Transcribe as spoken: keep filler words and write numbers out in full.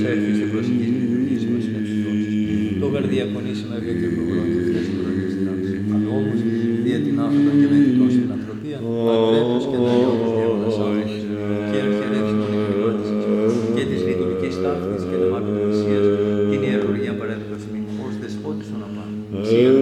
προσφέρθη στην προσοχή και λειτουργήση μας είναι ψηλός. Το γαρδιακονήσιμα ευε και προγρόνια αυτές οι προγρόνιες δυνάμεις. Αν όμως, δια την άφετον και μεντητών φιλανθρωπία, αντρέπτος και ανταγιώτος διεύοντας άνθρωπος, και αρχιερεύσει των εκκληρώτησης, και της λειτουργικής ταύτης και των άπεινων Ισίας, την ιερουργία παρέμβητος ημίν, ως δεσπότης των απάνων.